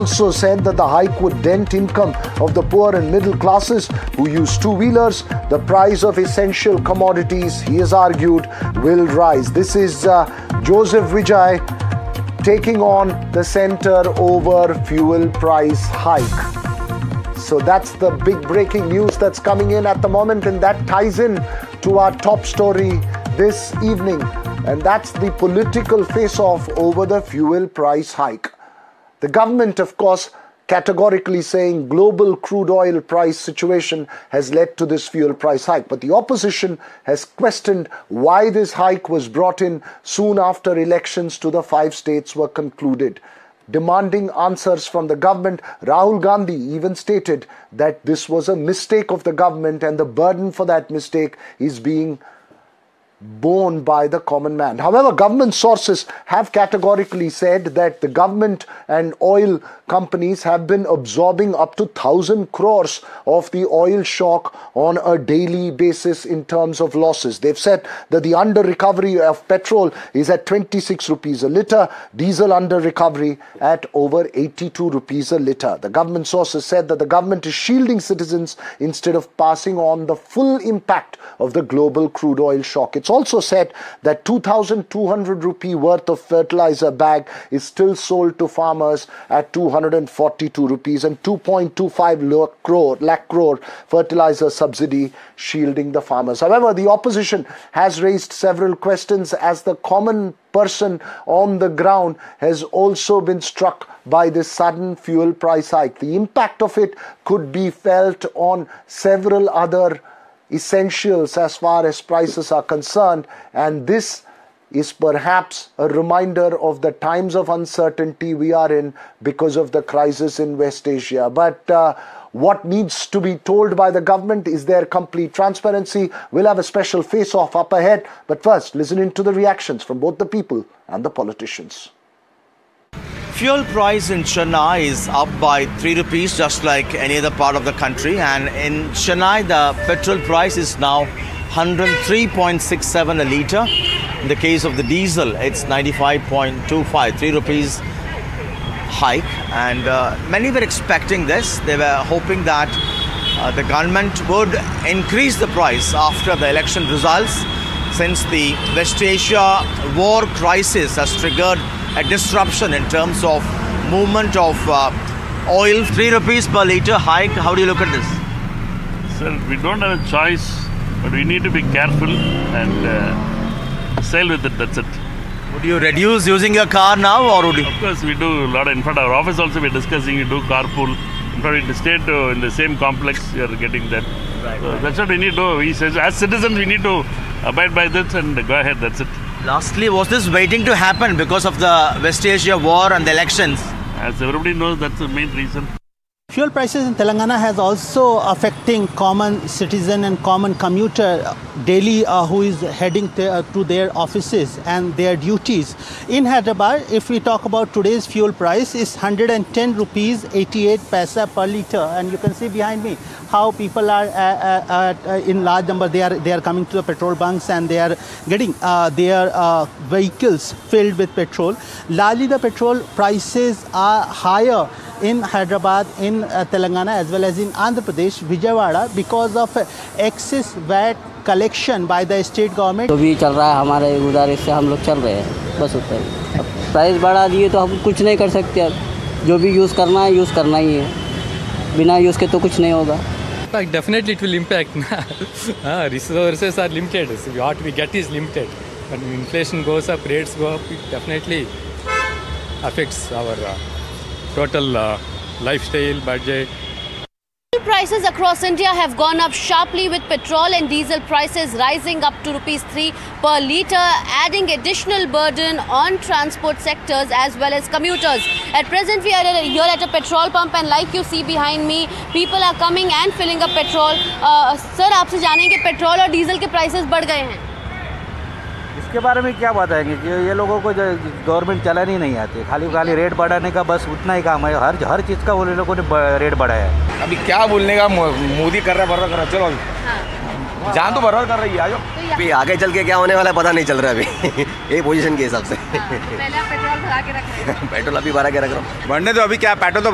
Also said that the hike would dent income of the poor and middle classes who use two-wheelers. The price of essential commodities, he has argued, will rise. This is Joseph Vijay taking on the centre over fuel price hike. So that's the big breaking news that's coming in at the moment, and that ties in to our top story this evening, and that's the political face-off over the fuel price hike. The government, of course, categorically saying global crude oil price situation has led to this fuel price hike. But the opposition has questioned why this hike was brought in soon after elections to the 5 states were concluded. Demanding answers from the government, Rahul Gandhi even stated that this was a mistake of the government and the burden for that mistake is being borne by the common man. However, government sources have categorically said that the government and oil companies have been absorbing up to 1,000 crores of the oil shock on a daily basis in terms of losses. They've said that the under recovery of petrol is at 26 rupees a litre, diesel under recovery at over 82 rupees a litre. The government sources said that the government is shielding citizens instead of passing on the full impact of the global crude oil shock. It's also said that 2,200 rupee worth of fertilizer bag is still sold to farmers at 242 rupees and 2.25 lakh crore fertilizer subsidy shielding the farmers. However, the opposition has raised several questions as the common person on the ground has also been struck by this sudden fuel price hike. The impact of it could be felt on several other essentials as far as prices are concerned, and this is perhaps a reminder of the times of uncertainty we are in because of the crisis in West Asia. But what needs to be told by the government? Is there complete transparency? We'll have a special face-off up ahead, but first listening to the reactions from both the people and the politicians. Fuel price in Chennai is up by 3 rupees, just like any other part of the country. And in Chennai, the petrol price is now 103.67 a litre. In the case of the diesel, it's 95.25, 3 rupees hike. And many were expecting this. They were hoping that the government would increase the price after the election results, since the West Asia war crisis has triggered a disruption in terms of movement of oil. 3 rupees per litre hike. How do you look at this? Sir, we don't have a choice, but we need to be careful and sail with it, that's it. Would you reduce using your car now, or would you? Of course, we do a lot. In fact, our office also we're discussing, we do carpool. In fact, we stay in the same complex, we are getting that. Right, so that's what we need to do. We say, as citizens, we need to abide by this and go ahead, that's it. Lastly, was this waiting to happen because of the West Asia war and the elections? As everybody knows, that's the main reason. Fuel prices in Telangana has also affecting common citizen and common commuter daily who is heading to their offices and their duties. In Hyderabad, if we talk about today's fuel price, is 110 rupees 88 paisa per litre, and you can see behind me how people are in large number. They are coming to the petrol bunks and they are getting their vehicles filled with petrol. Largely, the petrol prices are higher in Hyderabad, in Telangana, as well as in Andhra Pradesh, Vijayawada, because of excess VAT collection by the state government. तो भी चल रहा है हमारे गुजारिश से, हम लोग चल रहे हैं, बस उतना ही। अब प्राइस बढ़ा दिए तो हम कुछ नहीं कर सकते। अब जो भी यूज़ करना ही है, बिना यूज़ के तो कुछ नहीं होगा। Definitely it will impact. Resources are limited. So what we get is limited. When inflation goes up, rates go up, it definitely affects our total lifestyle, budget. Prices across India have gone up sharply, with petrol and diesel prices rising up to rupees 3 per litre, adding additional burden on transport sectors as well as commuters. At present, we are here at a petrol pump, and like you see behind me, people are coming and filling up petrol. Sir, आपसे जानेंगे petrol और diesel के prices बढ़ गए हैं। इसके बारे में क्या बताएंगे कि ये लोगों को जो गवर्नमेंट चलानी नहीं आती, खाली रेट बढ़ाने का बस उतना ही काम है। हर चीज़ का वो लोगों ने रेट बढ़ाया है। अभी क्या बोलने का, मोदी कर रहा है, भरोसा कर रहा है, चलो हाँ। जान तो भरोसा कर रही है, आजो अभी आगे चल के क्या होने वाला है पता नहीं चल रहा है अभी एक पोजीशन के हिसाब से। पहले आप पेट्रोल भरा के रख रहे हैं। पेट्रोल अभी भरा के रख रहा हूँ। बढ़ने तो अभी क्या पेट्रोल तो